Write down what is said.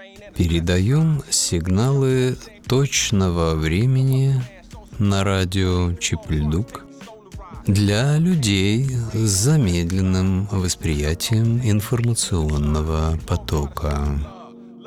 Передаем сигналы точного времени на радио Чипльдук для людей с замедленным восприятием информационного потока.